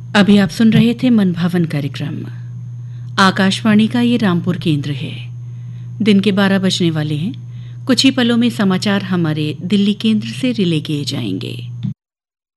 अभी आप सुन रहे थे मनभावन कार्यक्रम। आकाशवाणी का ये रामपुर केंद्र है। दिन के 12 बजने वाले हैं। कुछ ही पलों में समाचार हमारे दिल्ली केंद्र से रिले किए जाएंगे।